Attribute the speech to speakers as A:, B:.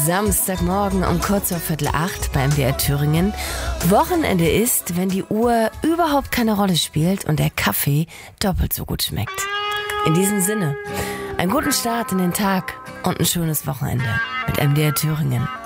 A: Samstagmorgen um kurz vor 7:45 bei MDR Thüringen. Wochenende ist, wenn die Uhr überhaupt keine Rolle spielt und der Kaffee doppelt so gut schmeckt. In diesem Sinne, einen guten Start in den Tag und ein schönes Wochenende mit MDR Thüringen.